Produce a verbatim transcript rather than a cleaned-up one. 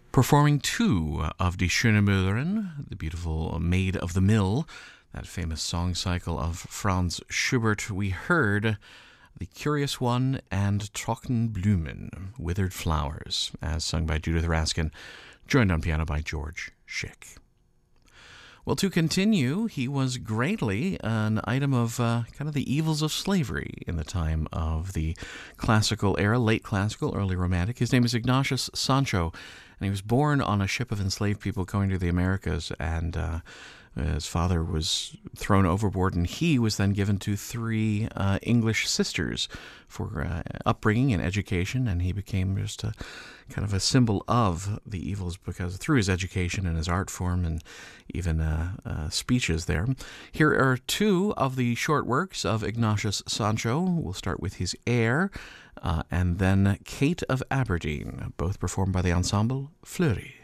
Performing two of Die Schöne Müllerin, the beautiful Maid of the Mill, that famous song cycle of Franz Schubert, we heard The Curious One and Trockene Blumen, Withered Flowers, as sung by Judith Raskin, joined on piano by George Schick. Well, to continue, he was greatly an item of uh, kind of the evils of slavery in the time of the classical era, late classical, early romantic. His name is Ignatius Sancho, and he was born on a ship of enslaved people going to the Americas, and uh, his father was thrown overboard, and he was then given to three uh, English sisters for uh, upbringing and education, and he became just a kind of a symbol of the evils because through his education and his art form and even uh, uh, speeches there. Here are two of the short works of Ignatius Sancho. We'll start with his Air, uh, and then Kate of Aberdeen, both performed by the ensemble Fleury.